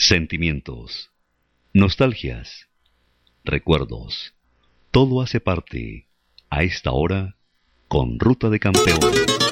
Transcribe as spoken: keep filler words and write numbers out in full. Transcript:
Sentimientos, nostalgias, recuerdos, todo hace parte, a esta hora, con Ruta de Campeón.